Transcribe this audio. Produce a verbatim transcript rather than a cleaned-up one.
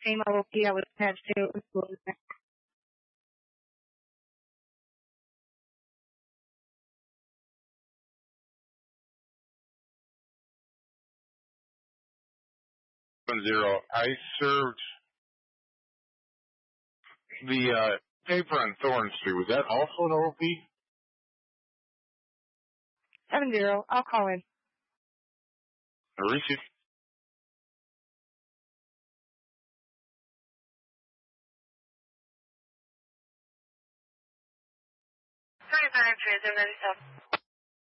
same O P I was attached to. Zero. I served the uh, paper on Thorn Street. Was that also an O P? Seven zero. I'll call in. Mauricio. Thirty-five, transfer,